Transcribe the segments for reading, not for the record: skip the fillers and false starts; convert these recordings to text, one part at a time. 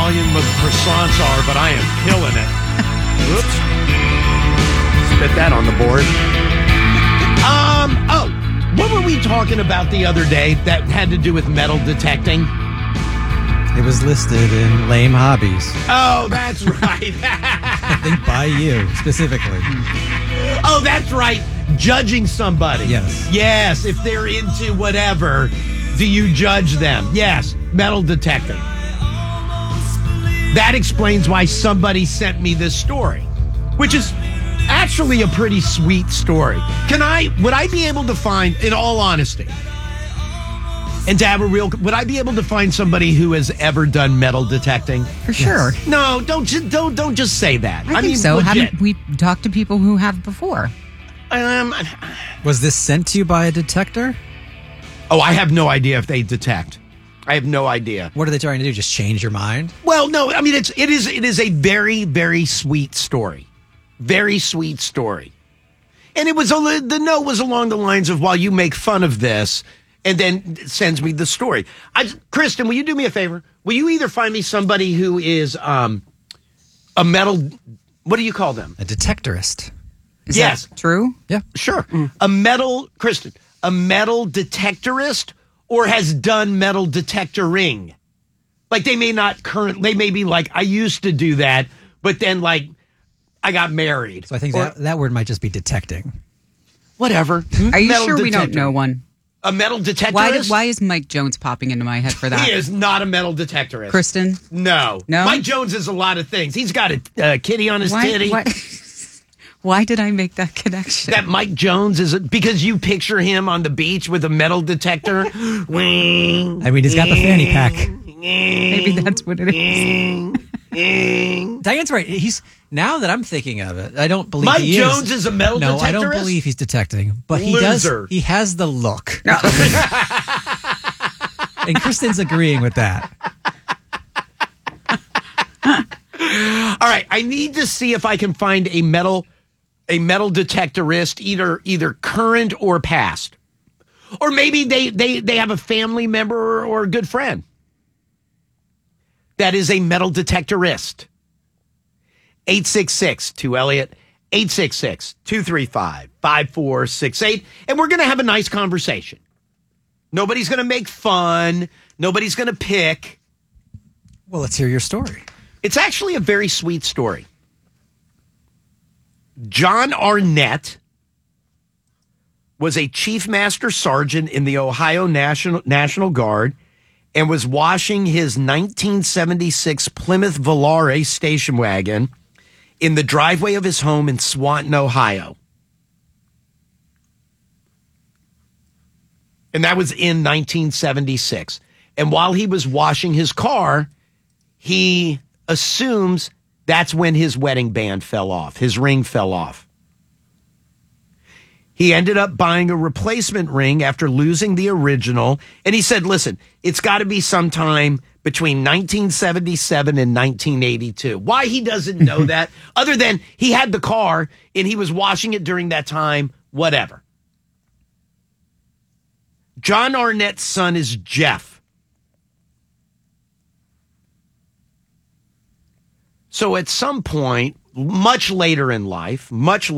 volume of croissants are, but I am killing it. Whoops. Spit that on the board. What were we talking about the other day that had to do with metal detecting? It was listed in lame hobbies. Oh, that's right. I think by you, specifically. Oh, that's right. Judging somebody. Yes. Yes, if they're into whatever, do you judge them? Yes, metal detecting. That explains why somebody sent me this story, which is actually a pretty sweet story. Would I be able to find, in all honesty, and to have would I be able to find somebody who has ever done metal detecting? For sure. Yes. No, don't just say that. I think so. Haven't we talked to people who have before? Was this sent to you by a detector? Oh, I have no idea if they detect. I have no idea. What are they trying to do? Just change your mind? Well, no. I mean, it is a very, very sweet story. Very sweet story. And the note was along the lines of, while you make fun of this, and then sends me the story. Kristen, will you do me a favor? Will you either find me somebody who is a metal, what do you call them? A detectorist. Is that true? Yeah. Sure. A metal detectorist, or has done metal detectoring. Like they may be like, I used to do that, but then like I got married. So I think that word might just be detecting. Whatever. Are you sure we don't know one? A metal detectorist? Why is Mike Jones popping into my head for that? He is not a metal detectorist. Kristen? No. Mike Jones is a lot of things. He's got a kitty on his titty. Why did I make that connection? That Mike Jones is because you picture him on the beach with a metal detector. I mean, he's got the fanny pack. Maybe that's what it is. Diane's right. Now that I'm thinking of it, I don't believe Mike he Jones is a metal detectorist? No, I don't believe he's detecting, but he Loser. does. He has the look. And Kristen's agreeing with that. All right, I need to see if I can find a metal detectorist, either current or past, or maybe they have a family member or a good friend that is a metal detectorist. 866-2-ELLIOT, 866-235-5468, and we're going to have a nice conversation. Nobody's going to make fun. Nobody's going to pick. Well, let's hear your story. It's actually a very sweet story. John Arnett was a chief master sergeant in the Ohio National Guard and was washing his 1976 Plymouth Volare station wagon in the driveway of his home in Swanton, Ohio. And that was in 1976. And while he was washing his car, he assumes that's when his wedding band fell off. His ring fell off. He ended up buying a replacement ring after losing the original. And he said, listen, it's got to be sometime between 1977 and 1982. Why he doesn't know that, other than he had the car and he was washing it during that time, whatever. John Arnett's son is Jeff. So at some point, much later in life,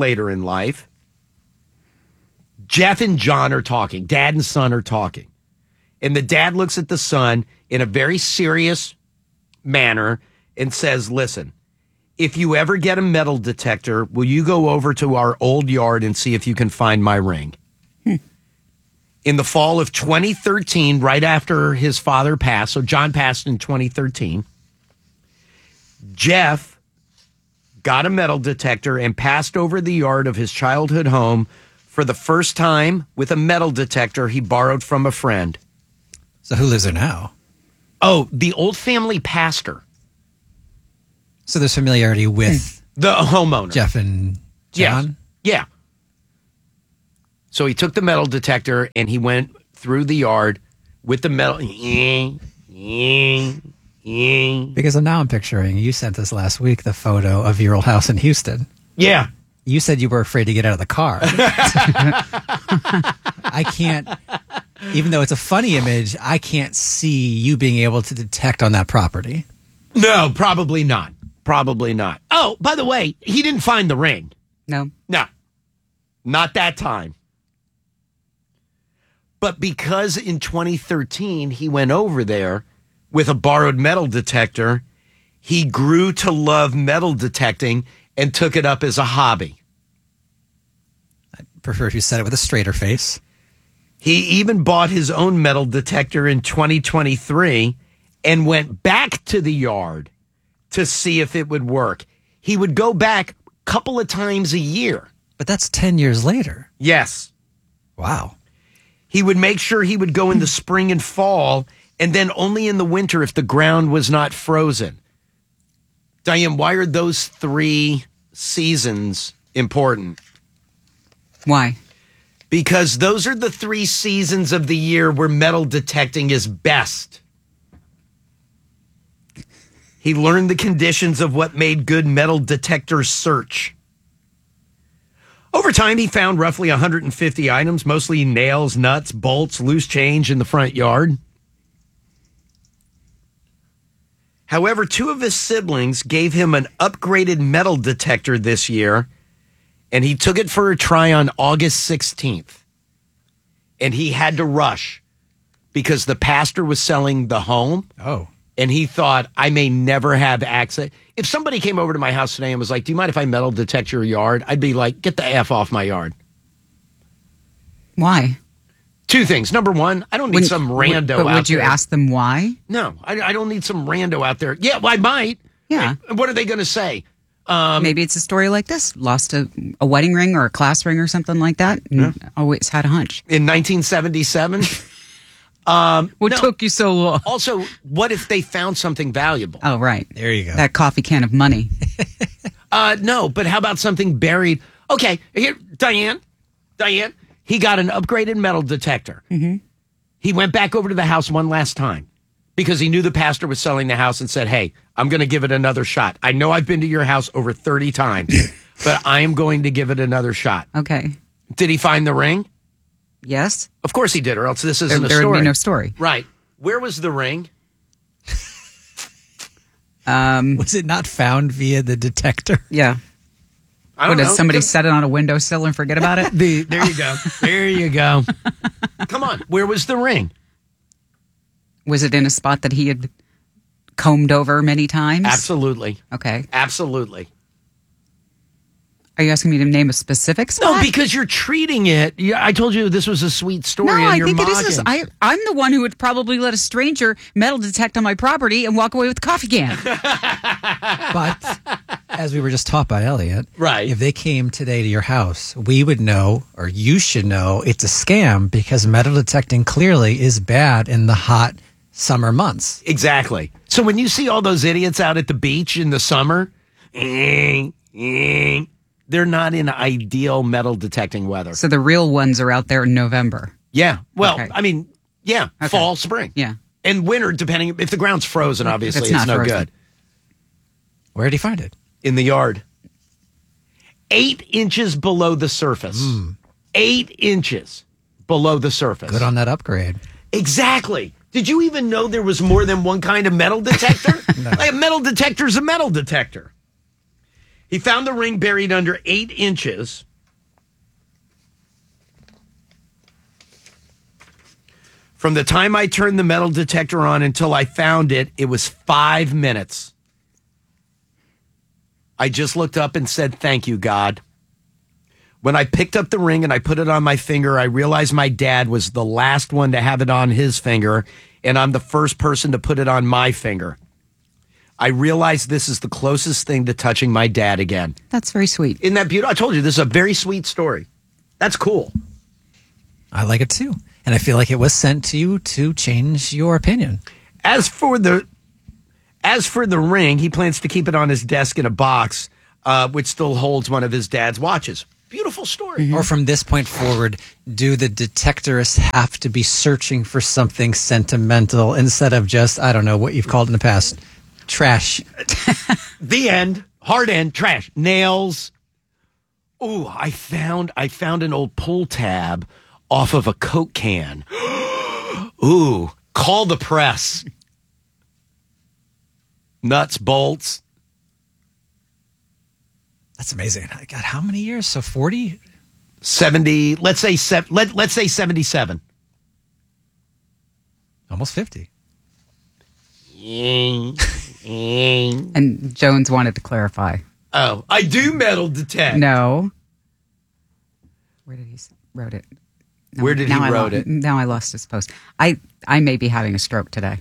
Jeff and John are talking. Dad and son are talking. And the dad looks at the son in a very serious manner and says, listen, if you ever get a metal detector, will you go over to our old yard and see if you can find my ring? In the fall of 2013, right after his father passed, so John passed in 2013, Jeff got a metal detector and passed over the yard of his childhood home for the first time with a metal detector he borrowed from a friend. So who lives there now? Oh, the old family pastor. So there's familiarity with the homeowner. Jeff and John? Yeah. So he took the metal detector and he went through the yard with the metal. Because now I'm picturing, you sent us last week the photo of your old house in Houston. Yeah. You said you were afraid to get out of the car. I can't, even though it's a funny image, I can't see you being able to detect on that property. No, probably not. Probably not. Oh, by the way, he didn't find the ring. No. No, not that time. But because in 2013 he went over there with a borrowed metal detector, he grew to love metal detecting and took it up as a hobby. I prefer if you said it with a straighter face. He even bought his own metal detector in 2023 and went back to the yard to see if it would work. He would go back a couple of times a year. But that's 10 years later. Yes. Wow. He would make sure he would go in the spring and fall, and then only in the winter if the ground was not frozen. Diane, why are those 3 seasons important? Why? Because those are the 3 seasons of the year where metal detecting is best. He learned the conditions of what made good metal detectors search. Over time, he found roughly 150 items, mostly nails, nuts, bolts, loose change in the front yard. However, 2 of his siblings gave him an upgraded metal detector this year, and he took it for a try on August 16th. And he had to rush because the pastor was selling the home. Oh. And he thought, I may never have access. If somebody came over to my house today and was like, do you mind if I metal detect your yard? I'd be like, get the F off my yard. Why? 2 things. Number 1, I don't need some rando out there. But would you ask them why? No, I don't need some rando out there. Yeah, well, I might. Yeah. What are they going to say? Maybe it's a story like this. Lost a wedding ring or a class ring or something like that. And always had a hunch. In 1977? What took you so long? Also, what if they found something valuable? Oh, right. There you go. That coffee can of money. No, but how about something buried? Okay, here, Diane, he got an upgraded metal detector. Mm-hmm. He went back over to the house one last time because he knew the pastor was selling the house and said, hey, I'm going to give it another shot. I know I've been to your house over 30 times, but I am going to give it another shot. Okay. Did he find the ring? Yes. Of course he did, or else this isn't a There story. would be no story. Right. Where was the ring? Was it not found via the detector? Yeah. I don't Did know. somebody set it on a windowsill and forget about it? There you go. There you go. Come on. Where was the ring? Was it in a spot that he had combed over many times? Absolutely. Okay. Absolutely. Are you asking me to name a specific spot? No, because you're treating it. Yeah, I told you this was a sweet story. No, and I you're think mocking. it is. I'm the one who would probably let a stranger metal detect on my property and walk away with a coffee can. But as we were just taught by Elliot, Right. if they came today to your house, we would know, or you should know, it's a scam because metal detecting clearly is bad in the hot summer months. Exactly. So when you see all those idiots out at the beach in the summer, they're not in ideal metal detecting weather. So the real ones are out there in November. Yeah. Well, Okay. I mean, yeah, Okay. fall, spring. Yeah. And winter, depending if the ground's frozen, obviously, it's it's not no frozen. good. Where did he find it? In the yard. 8 inches below the surface. 8 inches below the surface. Good on that upgrade. Exactly. Did you even know there was more than one kind of metal detector? No. Like a metal detector's a metal detector. He found the ring buried under 8 inches. From the time I turned the metal detector on until I found it, it was 5 minutes. I just looked up and said, thank you, God. When I picked up the ring and I put it on my finger, I realized my dad was the last one to have it on his finger, and I'm the first person to put it on my finger. I realized this is the closest thing to touching my dad again. That's very sweet. Isn't that beautiful? I told you, this is a very sweet story. That's cool. I like it too. And I feel like it was sent to you to change your opinion. As for the ring, he plans to keep it on his desk in a box, which still holds one of his dad's watches. Beautiful story. Mm-hmm. Or from this point forward, do the detectorists have to be searching for something sentimental instead of just, I don't know, what you've called in the past, trash? The end. Hard end. Trash. Nails. Ooh, I found an old pull tab off of a Coke can. Ooh, call the press. nuts, bolts. That's amazing. God, how many years? So 40? 70, let's say 77. Almost 50. And Jones wanted to clarify. Oh, I do metal detect. No. Where did he wrote it? No, Where did he wrote it? Now I lost his post. I may be having a stroke today.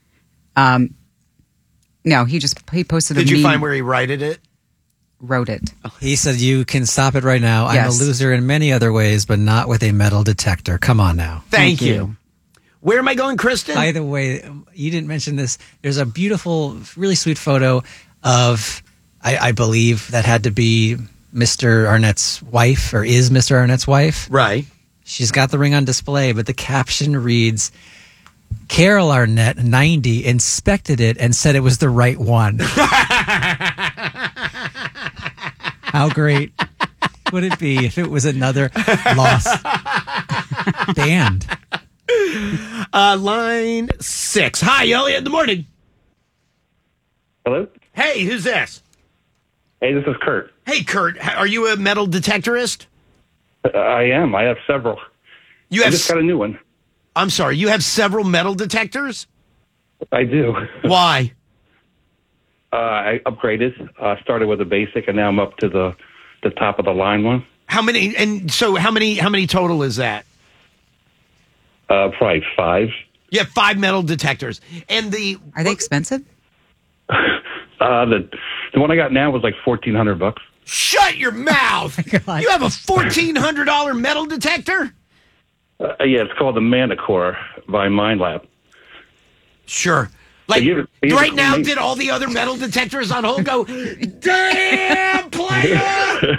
No, he posted a Did you meme, find where he righted it? wrote it. He said, you can stop it right now. I'm Yes. a loser in many other ways, but not with a metal detector. Come on now. Thank you. Where am I going, Kristen? By the way, you didn't mention this. There's a beautiful, really sweet photo of, I believe, that had to be Mr. Arnett's wife, or is Mr. Arnett's wife. Right. She's got the ring on display, but the caption reads, Carol Arnett, 90, inspected it and said it was the right one. How great would it be if it was another lost band? Line 6. Hi, Elliot. In the morning. Hello? Hey, who's this? Hey, this is Kurt. Hey, Kurt. Are you a metal detectorist? I am. I have several. You I have. just got a new one. I'm sorry. You have several metal detectors. I do. Why? I upgraded. Started with a basic, and now I'm up to the top of the line one. How many? And so, how many total is that? Probably 5. You have 5 metal detectors, and Are they expensive? The one I got now was like $1,400. Shut your mouth! God. You have a $1,400 metal detector? Yeah, it's called the Manicore by MindLab. Sure. Like You- right now, did all the other metal detectors on hold go? Damn, player!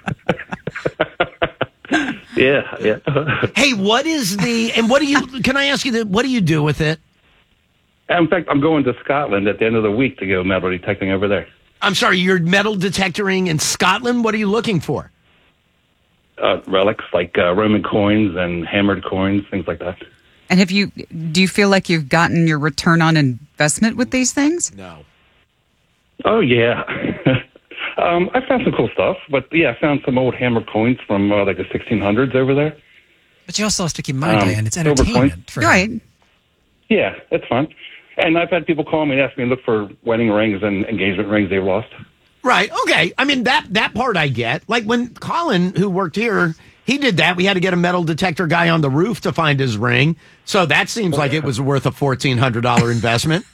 Yeah. Hey, what is and what do you? Can I ask you that? What do you do with it? In fact, I'm going to Scotland at the end of the week to go metal detecting over there. I'm sorry, you're metal detectoring in Scotland. What are you looking for? Relics like Roman coins and hammered coins, things like that. And do you feel like you've gotten your return on investment with these things? No. Oh, yeah. I found some cool stuff, but yeah, I found some old hammered coins from like the 1600s over there. But you also have to keep in mind, Diane, it's silver entertainment. For Right. Yeah, it's fun. And I've had people call me and ask me to look for wedding rings and engagement rings they've lost. Right. Okay. I mean that part I get. Like when Colin, who worked here, he did that. We had to get a metal detector guy on the roof to find his ring. So that seems like it was worth a $1,400 investment.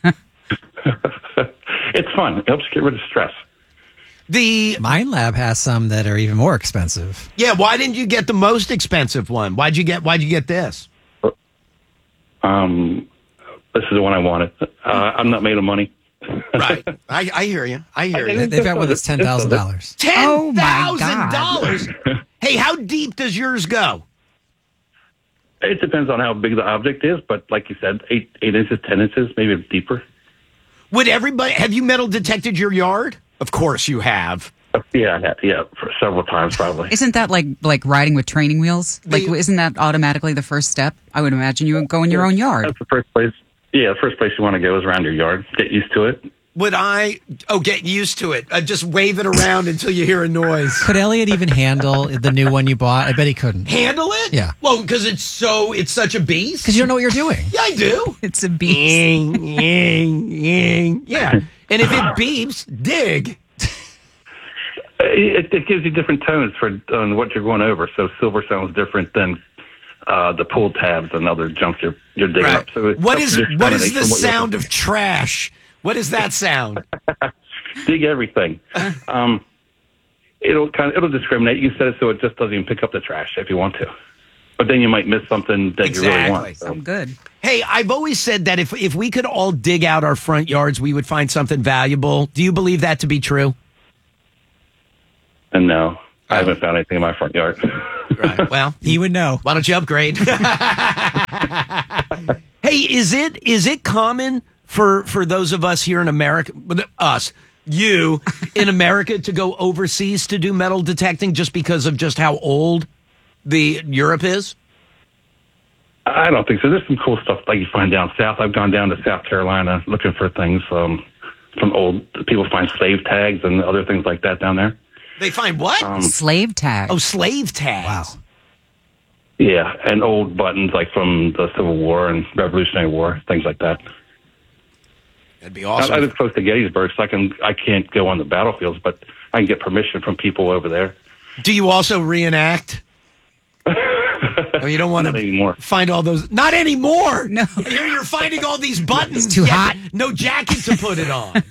It's fun. It helps get rid of stress. MindLab has some that are even more expensive. Yeah. Why didn't you get the most expensive one? Why'd you get this? This is the one I wanted. I'm not made of money. Right. I hear you. I hear you. They've got one that's $10,000. Oh, my $10,000. Hey, how deep does yours go? It depends on how big the object is, but like you said, 8 inches, 10 inches, maybe deeper. Have you metal detected your yard? Of course you have. Yeah, for several times probably. Isn't that like riding with training wheels? Like, isn't that automatically the first step? I would imagine you would go in your own yard. That's the first place. Yeah, the first place you want to go is around your yard. Get used to it. Get used to it. Just wave it around until you hear a noise. Could Elliot even handle the new one you bought? I bet he couldn't. Handle it? Yeah. Well, because it's such a beast. Because you don't know what you're doing. Yeah, I do. It's a beast. Yeah. And if it beeps, dig. It gives you different tones on what you're going over. So silver sounds different than the pull tabs and other junk you're digging up. So what is the sound of trash? What is that sound? Dig everything. It'll discriminate. You set it so it just doesn't even pick up the trash if you want to. But then you might miss something that you really want. So. I'm good. Hey, I've always said that if we could all dig out our front yards, we would find something valuable. Do you believe that to be true? And no, I haven't found anything in my front yard. Right. Well, he would know. Why don't you upgrade? Hey, is it common for those of us here in America, you in America, to go overseas to do metal detecting just because of just how old the Europe is? I don't think so. There's some cool stuff like you find down south. I've gone down to South Carolina looking for things. from old people find slave tags and other things like that down there. They find what? Slave tag. Oh, slave tags. Wow. Yeah, and old buttons like from the Civil War and Revolutionary War, things like that. That'd be I awesome. live close to Gettysburg, so I can't go on the battlefields, but I can get permission from people over there. Do you also reenact? Oh, you don't want Not to anymore. find all those. Not anymore. No. Here you're finding all these buttons. It's too hot. No jacket to put it on.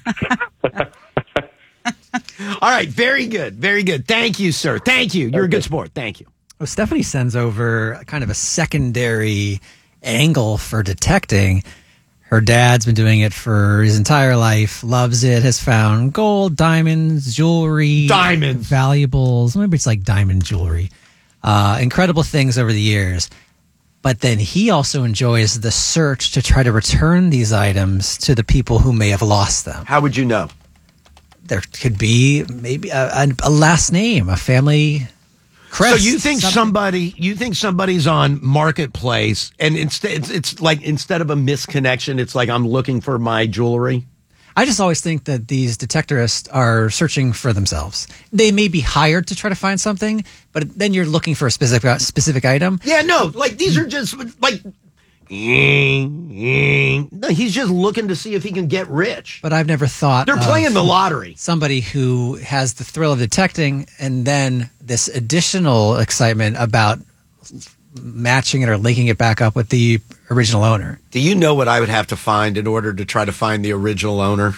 All right. Very good. Very good. Thank you, sir. Thank you. You're a good sport. Thank you. Well, Stephanie sends over kind of a secondary angle for detecting. Her dad's been doing it for his entire life, loves it, has found gold, diamonds, jewelry. Diamonds. Valuables. Maybe it's like diamond jewelry. Incredible things over the years. But then he also enjoys the search to try to return these items to the people who may have lost them. How would you know? There could be maybe a last name, a family crest. So you think somebody's on Marketplace, and it's like instead of a misconnection, it's like I'm looking for my jewelry. I just always think that these detectorists are searching for themselves. They may be hired to try to find something, but then you're looking for a specific item. Yeah, no, like these are just like. No, he's just looking to see if he can get rich. But I've never thought They're of playing the lottery. somebody who has the thrill of detecting and then this additional excitement about matching it or linking it back up with the original owner. Do you know what I would have to find in order to try to find the original owner?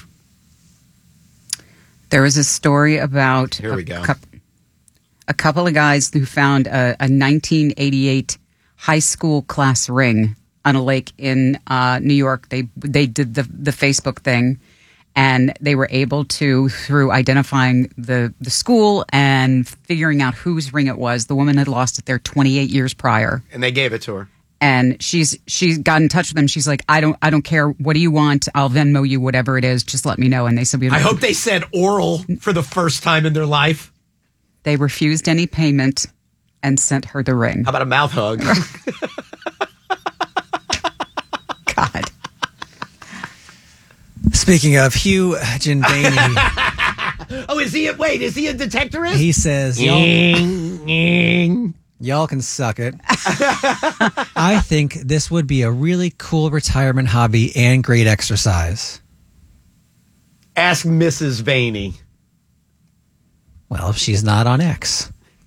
There was a story about Here we go. A couple of guys who found a 1988 high school class ring on a lake in New York. They did the Facebook thing, and they were able to, through identifying the school and figuring out whose ring it was. The woman had lost it there 28 years prior, And they gave it to her. and she got in touch with them. She's like, I don't care. What do you want? I'll Venmo you whatever it is. Just let me know. And they said, I hope they said oral for the first time in their life. they refused any payment and sent her the ring. How about a mouth hug? God. Speaking of Hugh Jinbani, Oh, is he a detectorist? he says, y'all can suck it. I think this would be a really cool retirement hobby and great exercise. Ask Mrs. Vaney. Well, if she's not on X.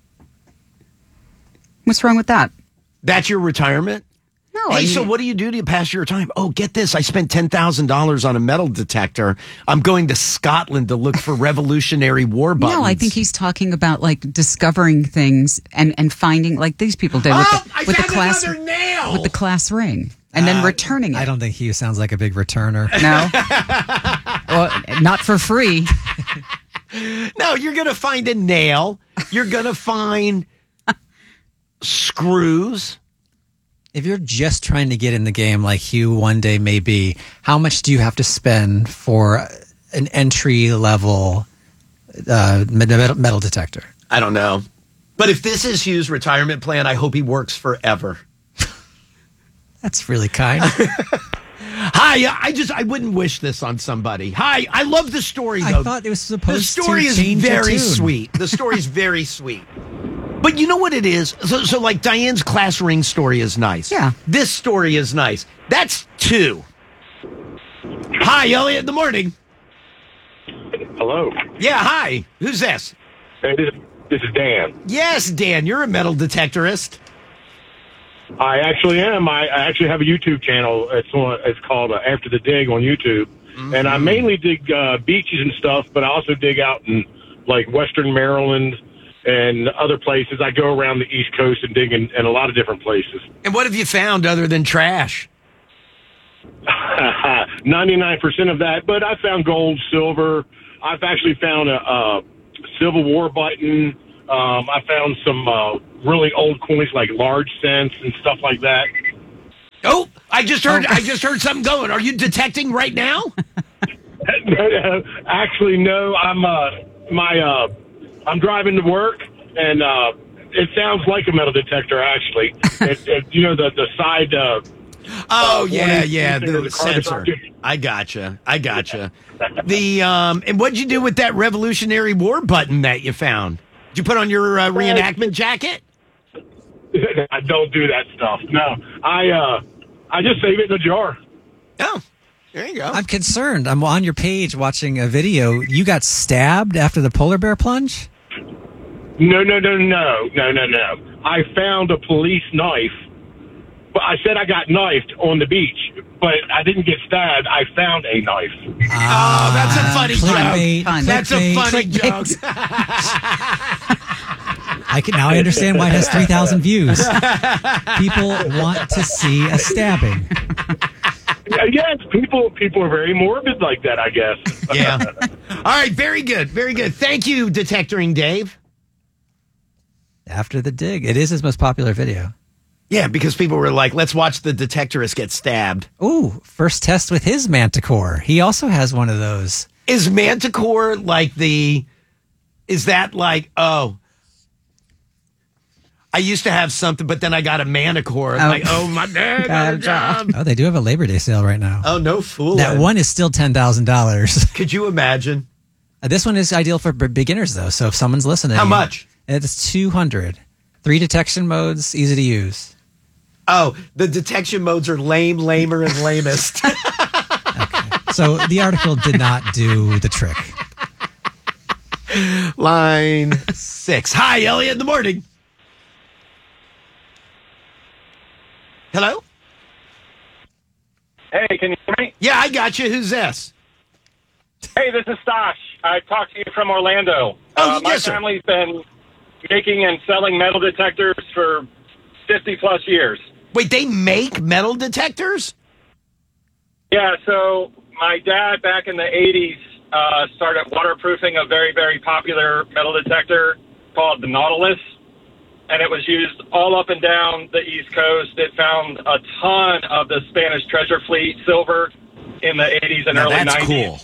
What's wrong with that? That's your retirement? No. Hey, so what do you do to pass your time? Oh, get this. I spent $10,000 on a metal detector. I'm going to Scotland to look for Revolutionary War buttons. No, I think he's talking about like discovering things and finding like these people did with the class another nail. with the class ring and then returning it. I don't think Hugh sounds like a big returner. No. Well, not for free. No, you're going to find a nail. You're going to find screws. If you're just trying to get in the game like Hugh one day may be, how much do you have to spend for an entry-level metal detector? I don't know. But if this is Hugh's retirement plan, I hope he works forever. That's really kind. Hi, I wouldn't wish this on somebody. Hi, I love the story, though. I thought it was supposed the story to is change the very tune. sweet. The story is very sweet. But you know what it is? So like Diane's class ring story is nice. Yeah. This story is nice. That's two. Hi, Elliot, in the morning. Hello. Yeah, hi. Who's this? Hey, this is Dan. Yes, Dan, you're a metal detectorist. I actually am. I actually have a YouTube channel. It's called After the Dig on YouTube. And I mainly dig beaches and stuff, but I also dig out in like Western Maryland and other places. I go around the East Coast and dig in a lot of different places. And what have you found other than trash? 99% of that, but I found gold, silver. I've actually found a Civil War button. I found some really old coins like large cents and stuff like that. Oh, I just heard something going. Are you detecting right now? Actually, no. I'm driving to work, and it sounds like a metal detector. Actually, you know the side Oh yeah, warning yeah, to the car sensor. destruction. I gotcha. The and what'd you do with that Revolutionary War button that you found? Did you put on your reenactment jacket? I don't do that stuff. No, I just save it in a jar. Oh, there you go. I'm concerned. I'm on your page watching a video. You got stabbed after the polar bear plunge? No. I found a police knife. But I said I got knifed on the beach, but I didn't get stabbed. I found a knife. Oh, that's a funny clickbait, joke. That's a clickbait. funny joke. Now I understand why it has 3,000 views. People want to see a stabbing. Yes, people are very morbid like that, I guess. Yeah. All right, very good. Very good. Thank you, Detectoring Dave. After the dig. It is his most popular video. Yeah, because people were like, let's watch the detectorist get stabbed. Ooh, first test with his Manticore. He also has one of those. Is Manticore like oh, I used to have something, but then I got a Manticore. Like, oh, my dad got a job. Oh, they do have a Labor Day sale right now. Oh, no fooling. That one is still $10,000. Could you imagine? This one is ideal for beginners, though. So if someone's listening. How much? It's $200. 3 detection modes, easy to use. Oh, the detection modes are lame, lamer, and lamest. Okay. So the article did not do the trick. Line 6. Hi, Elliot, in the morning. Hello? Hey, can you hear me? Yeah, I got you. Who's this? Hey, this is Stosh. I talked to you from Orlando. Oh, my yes, sir. family's been making and selling metal detectors for 50 plus years. Wait, they make metal detectors? Yeah, so my dad back in the 80s started waterproofing a very, very popular metal detector called the Nautilus, and it was used all up and down the East Coast. It found a ton of the Spanish treasure fleet silver in the 80s and Now, early that's 90s. cool.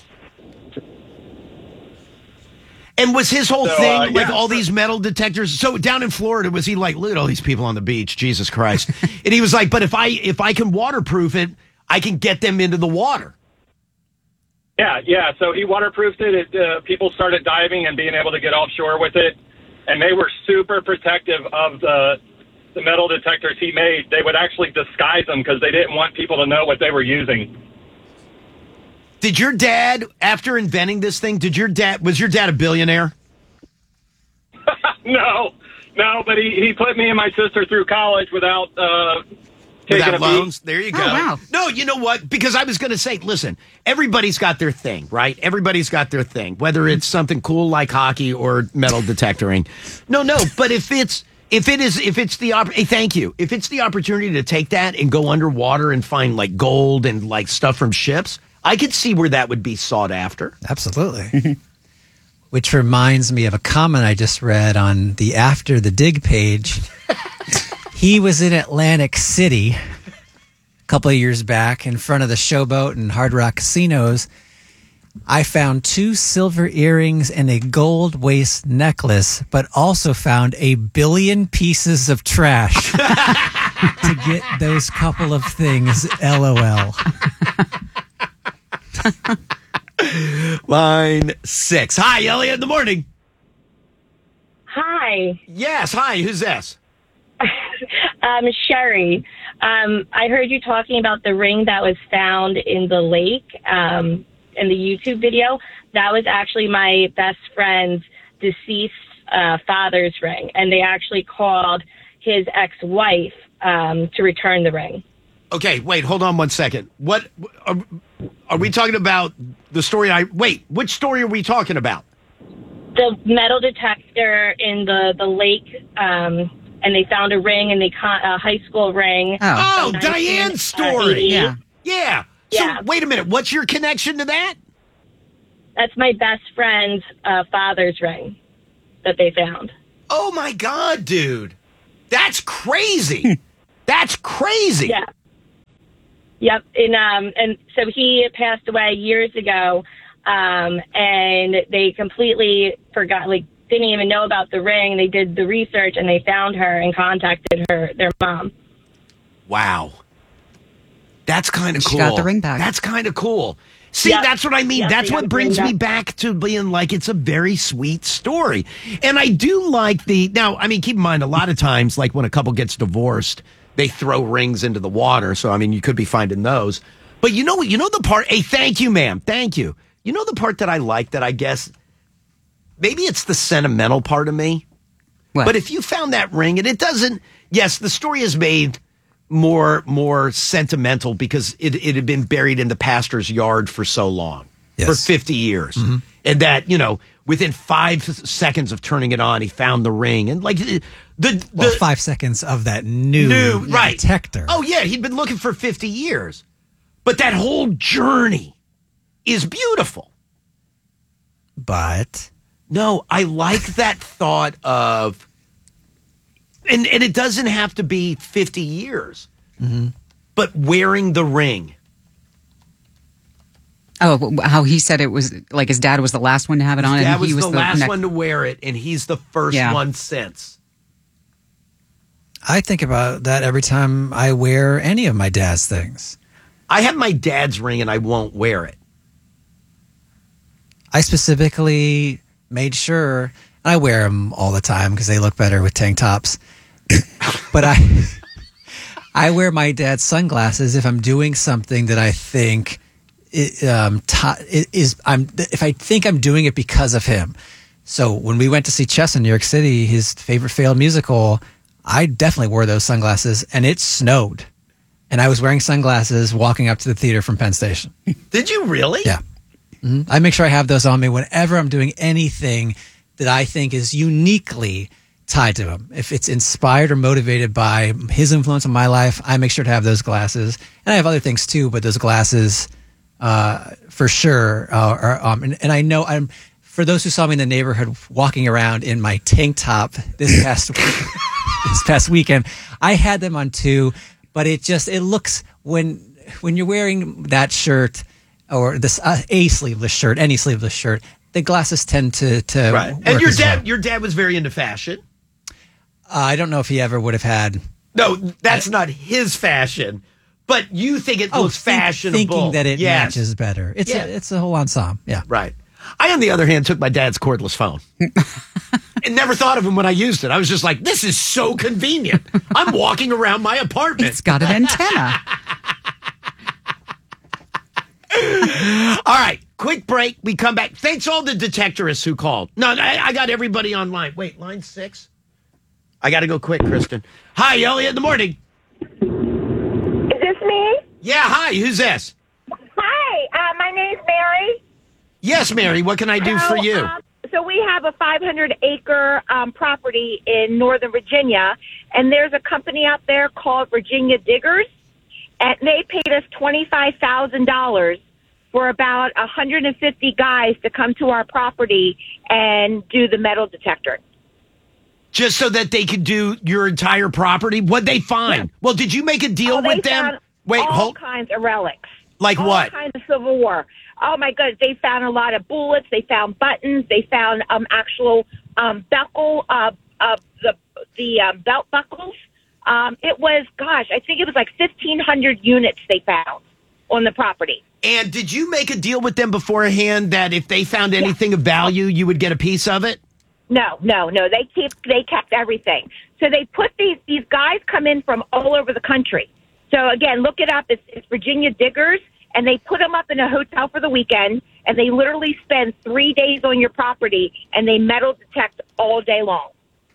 And was his whole thing with yeah. all these metal detectors? So down in Florida, was he like, look at all these people on the beach, Jesus Christ. And he was like, but if I can waterproof it, I can get them into the water. Yeah. So he waterproofed it. People started diving and being able to get offshore with it. And they were super protective of the metal detectors he made. They would actually disguise them because they didn't want people to know what they were using. Did your dad, after inventing this thing, was your dad a billionaire? No, but he put me and my sister through college without taking Without a loans? beat. There you Oh, go. wow. No, you know what? Because I was going to say, listen, everybody's got their thing, right? Everybody's got their thing, whether it's something cool like hockey or metal detectoring. No, but if it's thank you. If it's the opportunity to take that and go underwater and find like gold and like stuff from ships, I could see where that would be sought after. Absolutely. Which reminds me of a comment I just read on the After the Dig page. He was in Atlantic City a couple of years back in front of the Showboat and Hard Rock casinos. I found 2 silver earrings and a gold waist necklace, but also found 1 billion pieces of trash to get those couple of things. LOL. Line 6. Hi, Elliot in the morning. Hi, Yes, hi, who's this? Sherry. I heard you talking about the ring that was found in the lake in the YouTube video. That was actually my best friend's deceased father's ring, and they actually called his ex-wife to return the ring. Okay, wait, hold on one second. What are we talking about? The story which story are we talking about? The metal detector in the lake, and they found a ring, and a high school ring. Oh. Oh, Diane's story. Yeah. Yeah. So Yeah. wait a minute. What's your connection to that? That's my best friend's father's ring that they found. Oh my God, dude. That's crazy. That's crazy. Yeah. Yep. And so he passed away years ago, and they completely forgot, didn't even know about the ring. They did the research and they found her and contacted their mom. Wow. That's kind of cool. She got the ring back. That's kind of cool. See, Yep. that's what I mean. Yep, That's they what got the brings ring me back to being like, it's a very sweet story. And I do like now, I mean, keep in mind, a lot of times, like when a couple gets divorced, they throw rings into the water. So, I mean, you could be finding those. But you know what? You know the part, hey, thank you, ma'am. Thank you. You know the part that I like that I guess, maybe it's the sentimental part of me. What? But if you found that ring and it doesn't, yes, the story is made more sentimental because it had been buried in the pastor's yard for so long, Yes. for 50 years. And that, within 5 seconds of turning it on, he found the ring. And like the 5 seconds of that new right. detector. Oh, yeah, he'd been looking for 50 years. But that whole journey is beautiful. But No, I like that thought of, and it doesn't have to be 50 years, but wearing the ring. Oh, how he said it was like his dad was the last one to have it on, That and was he was the last one to wear it, and he's the first Yeah. one since. I think about that every time I wear any of my dad's things. I have my dad's ring, and I won't wear it. I specifically made sure, and I wear them all the time because they look better with tank tops. But I wear my dad's sunglasses if I'm doing something that I think if I think I'm doing it because of him. So when we went to see Chess in New York City, his favorite failed musical, I definitely wore those sunglasses, and it snowed, and I was wearing sunglasses walking up to the theater from Penn Station. Did you really? Yeah. I make sure I have those on me whenever I'm doing anything that I think is uniquely tied to him. If it's inspired or motivated by his influence on my life, I make sure to have those glasses. And I have other things too, but those glasses, for sure, and I know for those who saw me in the neighborhood walking around in my tank top this past weekend, I had them on too, but it looks when you're wearing that shirt, or this a sleeveless shirt, any sleeveless shirt, the glasses tend to Right. work And as well. your dad was very into fashion. I don't know if he ever would have had. No, that's not his fashion. But you think it looks fashionable. Thinking that it Yes. matches better. It's a whole ensemble. Yeah. Right. I, on the other hand, took my dad's cordless phone. And never thought of him when I used it. I was just like, this is so convenient. I'm walking around my apartment. It's got an antenna. All right, quick break. We come back. Thanks all the detectorists who called. No, I got everybody online. Wait, line 6? I got to go quick, Kristen. Hi, Elliot, in the morning. Is this me? Yeah, hi, who's this? Hi, my name's Mary. Yes, Mary, what can I do for you? So we have a 500-acre property in Northern Virginia, and there's a company out there called Virginia Diggers, and they paid us $25,000 for about 150 guys to come to our property and do the metal detector. Just so that they could do your entire property? What'd they find? Yeah. Well, did you make a deal with them? Wait, all kinds of relics. Like all what? All kinds of Civil War. Oh, my goodness. They found a lot of bullets. They found buttons. They found actual buckle, the belt buckles. It was, I think it was like 1,500 units they found on the property. And did you make a deal with them beforehand that if they found anything of value, you would get a piece of it? No. They kept everything. So they put these guys come in from all over the country. So again, look it up. It's Virginia Diggers, and they put them up in a hotel for the weekend, and they literally spend 3 days on your property, and they metal detect all day long.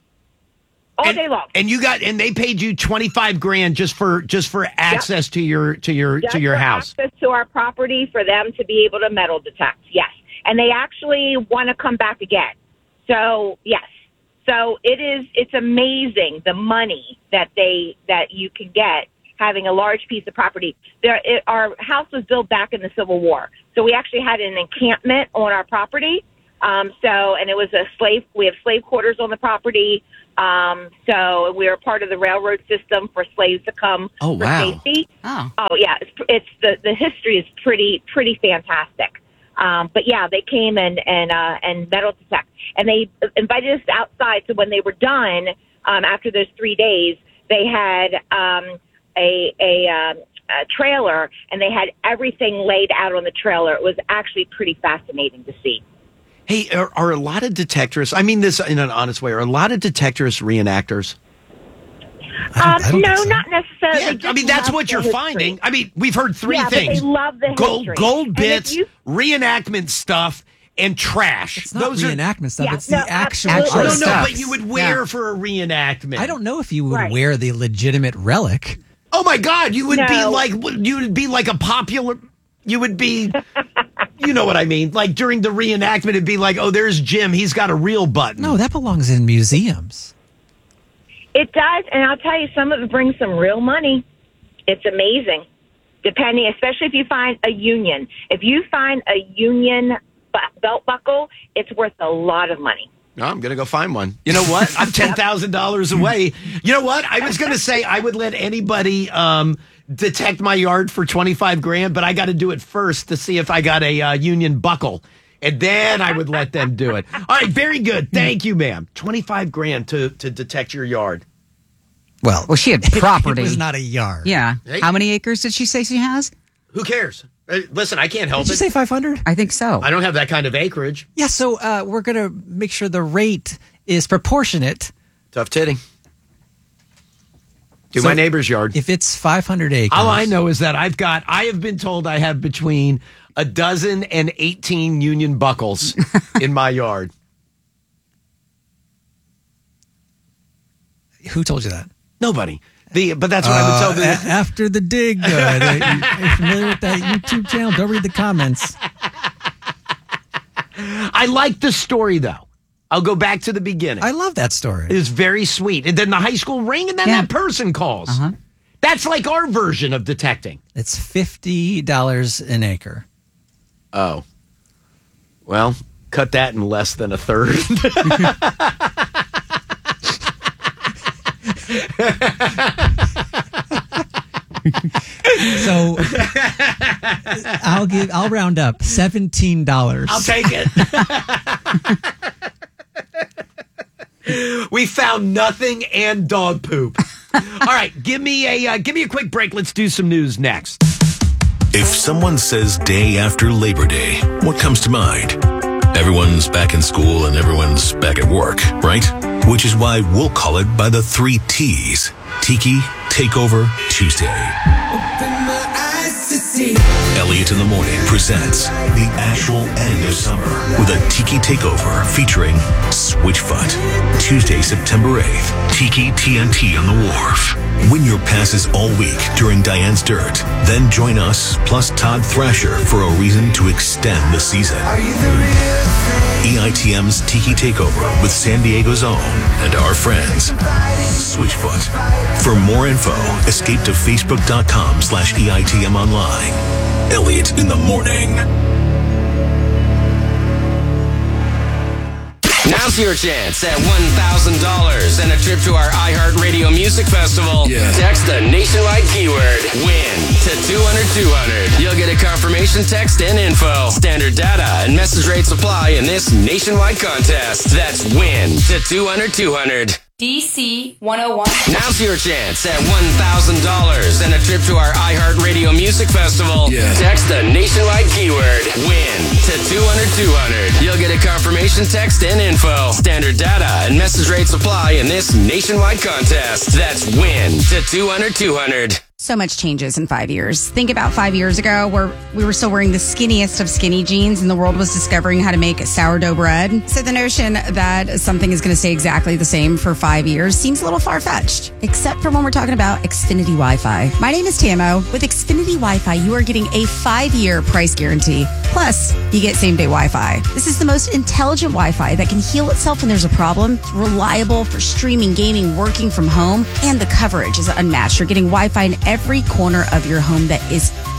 All day long. And they paid you $25,000 just for access to your house. Access to our property for them to be able to metal detect. Yes. And they actually want to come back again. So, yes. So it's amazing the money that you can get having a large piece of property. Our house was built back in the Civil War. So we actually had an encampment on our property. And it was we have slave quarters on the property. So we were part of the railroad system for slaves to come for safety. Oh yeah. It's the history is pretty fantastic. But yeah, they came and metal detect, and they invited us outside. So when they were done, after those 3 days, they had trailer, and they had everything laid out on the trailer. It was actually pretty fascinating to see. Hey, are a lot of detectorists, I mean this in an honest way, are a lot of detectorists reenactors? I don't No, think so. not necessarily. Yeah, They just I mean, that's love what the you're history. finding. I mean, we've heard three Yeah, but things. they love the history. Gold And bits, if you- reenactment stuff, and trash. It's not reenactment stuff. Yeah, it's no, the actual. absolutely. I Actual don't know, stuff. but you would wear for a reenactment. I don't know if you would Right. wear the legitimate relic. Oh my God, you would be No. like a popular. You would be, you know what I mean? Like during the reenactment, it'd be like, oh, there's Jim. He's got a real button. No, that belongs in museums. It does, and I'll tell you, some of it brings some real money. It's amazing, depending, especially if you find a union. If you find a union belt buckle, it's worth a lot of money. No, I'm going to go find one. You know what? I'm $10,000 away. You know what? I was going to say I would let anybody detect my yard for 25 grand, but I got to do it first to see if I got a union buckle. And then I would let them do it. All right, very good. Thank you, ma'am. 25 grand to detect your yard. Well, She had property. It was not a yard. Yeah. Hey. How many acres did she say she has? Who cares? Listen, I can't help Did you it. say 500? I think so. I don't have that kind of acreage. Yeah, so we're going to make sure the rate is proportionate. Tough titting. To So my neighbor's yard. If it's 500 acres. All I know is that I have been told I have between a dozen and 18 union buckles in my yard. Who told you that? Nobody. But that's what I would tell them. After the dig. Are you familiar with that YouTube channel? Don't read the comments. I like the story, though. I'll go back to the beginning. I love that story. It was very sweet. And then the high school ring, and then Yeah. that person calls. That's like our version of detecting. It's $50 an acre. Oh. Well, cut that in less than a third. So I'll round up $17. I'll take it. We found nothing and dog poop. All right, give me a quick break. Let's do some news next. If someone says day after Labor Day, what comes to mind? Everyone's back in school and everyone's back at work, right? Which is why we'll call it by the 3 T's. Tiki Takeover Tuesday. Elliot in the Morning presents the actual end of summer with a Tiki Takeover featuring Switchfoot. Tuesday, September 8th, Tiki TNT on the Wharf. Win your passes all week during Diane's Dirt. Then join us plus Todd Thrasher for a reason to extend the season. EITM's Tiki Takeover with San Diego's own and our friends, Switchfoot. For more info, escape to facebook.com/EITM online. Elliot in the Morning. Now's your chance at $1,000 and a trip to our iHeartRadio Music Festival. Yeah. Text the nationwide keyword WIN to 200-200. You'll get a confirmation text and info. Standard data and message rates apply in this nationwide contest. That's WIN to 200-200. DC 101. Now's your chance at $1,000 and a trip to our iHeartRadio Music Festival. Yeah. Text the nationwide keyword WIN to 200-200. You'll get a confirmation text and info. Standard data and message rates apply in this nationwide contest. That's WIN to 200-200. So much changes in 5 years. Think about 5 years ago where we were still wearing the skinniest of skinny jeans and the world was discovering how to make sourdough bread. So the notion that something is going to stay exactly the same for 5 years seems a little far-fetched, except for when we're talking about Xfinity Wi-Fi. My name is Tamo. With Xfinity Wi-Fi, you are getting a 5-year price guarantee. Plus, you get same-day Wi-Fi. This is the most intelligent Wi-Fi that can heal itself when there's a problem. It's reliable for streaming, gaming, working from home, and the coverage is unmatched. You're getting Wi-Fi in every corner of your home that is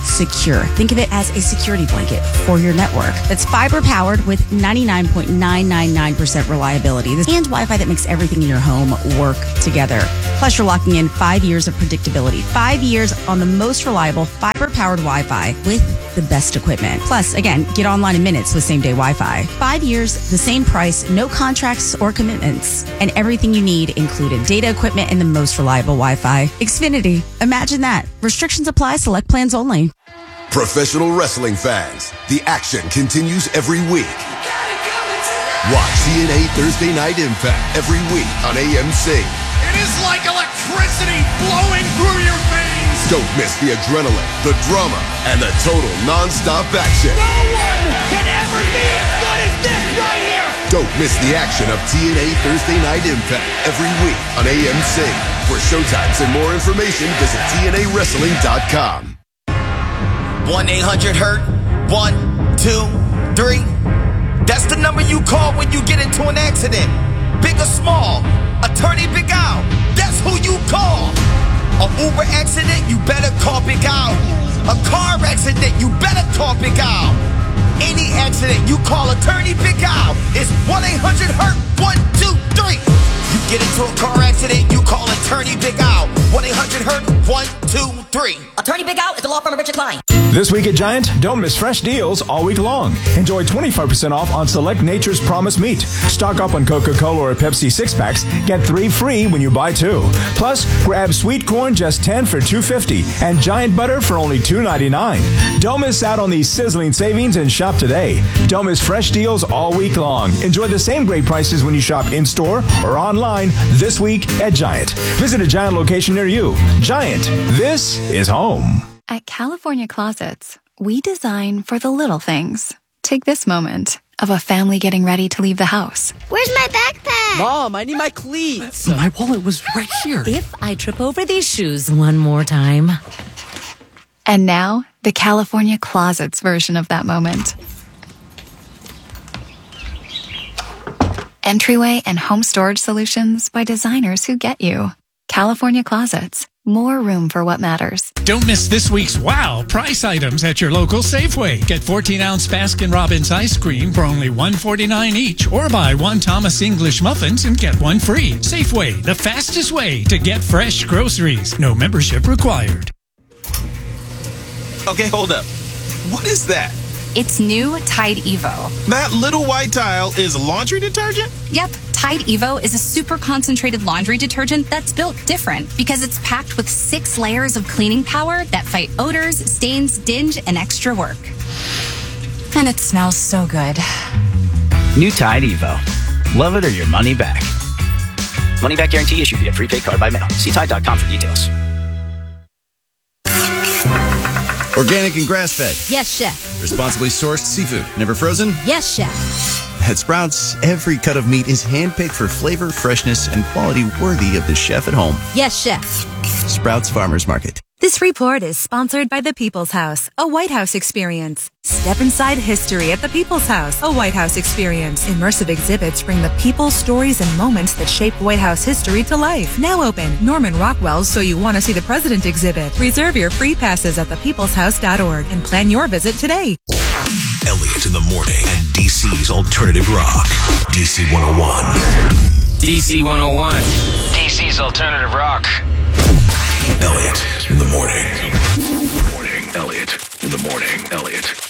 secure. Think of it as a security blanket for your network. That's fiber powered with 99.999% reliability and Wi-Fi that makes everything in your home work together. Plus, you're locking in 5 years of predictability. 5 years on the most reliable fiber-powered Wi-Fi with the best equipment. Plus, again, get online in minutes with same-day Wi-Fi. 5 years, the same price, no contracts or commitments, and everything you need included. Data, equipment, and the most reliable Wi-Fi. Xfinity. Imagine that. Restrictions apply. Select plans only. Professional wrestling fans, the action continues every week. Watch TNA Thursday Night Impact every week on AMC. It is like electricity flowing through your veins. Don't miss the adrenaline, the drama, and the total non-stop action. No one can ever be as good as this right here. Don't miss the action of TNA Thursday Night Impact every week on AMC. For showtimes and more information, visit TNAWrestling.com. 1-800-HURT 123. That's the number you call when you get into an accident. Big or small, Attorney Big Al, that's who you call. An Uber accident, you better call Big Al. A car accident, you better call Big Al. Any accident, you call Attorney Big Al. It's 1-800-HURT 123. You get into a car accident, you call Attorney Big Al. 1-800-HURT 123. Attorney Big Al is the law firm of Richard Klein. This week at Giant, don't miss fresh deals all week long. Enjoy 25% off on select Nature's Promise meat. Stock up on Coca-Cola or Pepsi 6-packs. Get 3 free when you buy 2. Plus, grab sweet corn just 10 for $2.50 and Giant butter for only $2.99. Don't miss out on these sizzling savings and shop today. Don't miss fresh deals all week long. Enjoy the same great prices when you shop in-store or online this week at Giant. Visit a Giant location near you. Giant, this is home. At California Closets, we design for the little things. Take this moment of a family getting ready to leave the house. Where's my backpack? Mom, I need my cleats. My wallet was right here. If I trip over these shoes one more time. And now, the California Closets version of that moment. Entryway and home storage solutions by designers who get you. California Closets. More room for what matters. Don't miss this week's wow price items at your local Safeway. Get 14-ounce Baskin-Robbins ice cream for only $1.49 each, or buy 1 Thomas English muffins and get 1 free. Safeway, the fastest way to get fresh groceries. No membership required. Okay, hold up. What is that? It's new Tide Evo. That little white tile is laundry detergent? Yep. Tide Evo is a super concentrated laundry detergent that's built different because it's packed with 6 layers of cleaning power that fight odors, stains, dinge, and extra work. And it smells so good. New Tide Evo. Love it or your money back. Money back guarantee issued via prepaid card by mail. See Tide.com for details. Organic and grass-fed. Yes, chef. Responsibly sourced seafood. Never frozen? Yes, chef. At Sprouts, every cut of meat is handpicked for flavor, freshness, and quality worthy of the chef at home. Yes, chef. Sprouts Farmers Market. This report is sponsored by The People's House, a White House experience. Step inside history at The People's House, a White House experience. Immersive exhibits bring the people, stories, and moments that shaped White House history to life. Now open. Norman Rockwell's So You Want to See the President exhibit. Reserve your free passes at thepeopleshouse.org and plan your visit today. Elliott in the morning and DC's Alternative Rock. DC 101. DC 101. DC's Alternative Rock. Elliott in the morning. Elliott in the morning. Elliott.